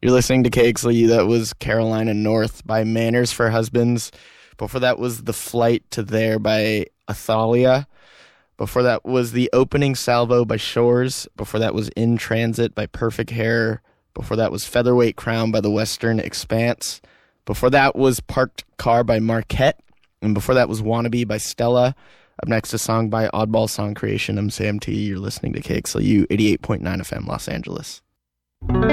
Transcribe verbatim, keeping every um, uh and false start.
You're listening to K X L U. That was Carolina North by Manners for Husbands. Before that was The Flight to There by Athalia. Before that was The Opening Salvo by Shores. Before that was In Transit by Perfect Hair. Before that was Featherweight Crown by The Western Expanse. Before that was Parked Car by Marquette. And before that was Wannabe by Stella. Up next, a song by Oddball Song Creation. I'm Sam T. You're listening to K X L U eighty-eight point nine F M Los Angeles.